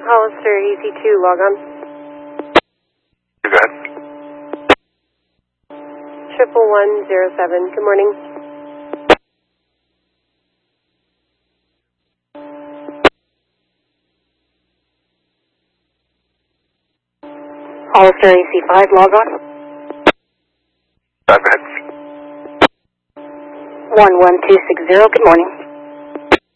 Hollister EC2, log on. You got 11107, good morning. Hollister AC5, log on. 5 minutes. 11260, good morning.